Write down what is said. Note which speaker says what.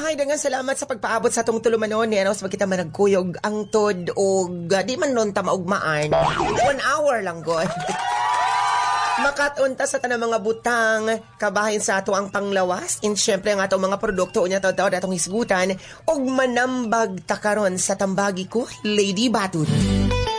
Speaker 1: Ay, daghang salamat sa pagpaabot sa tong tulumanon ni sa kita managkuyog ang tod og di man nun ta maugmaan. 1 hour lang god. Makatunta sa tanang mga butang, kabahin sa ato ang panglawas, and syempre ang atong mga produkto unya taw-taw datong hisgutan, og manambag takaron sa tambagi ko, Lady Batut.